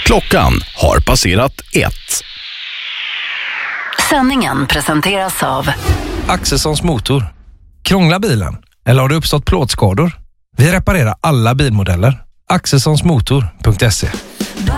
Klockan har passerat 1. Sändningen presenteras av Axelssons motor. Krånglar bilen? Eller har det uppstått plåtskador? Vi reparerar alla bilmodeller. Axelssonsmotor.se.